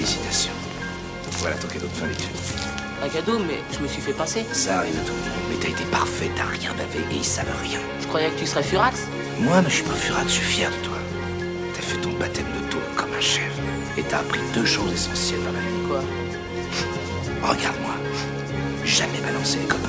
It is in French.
Félicitations. Voilà ton cadeau de fin d'études. Un cadeau, mais je me suis fait passer. Ça arrive à tout le monde, mais t'as été parfait, t'as rien bavé et ils savent rien. Je croyais que tu serais furax. Moi, mais je suis pas furax, je suis fier de toi. T'as fait ton baptême de taupe comme un chef. Et t'as appris 2 choses essentielles dans la vie. Quoi? Regarde-moi. Jamais balancer les copains.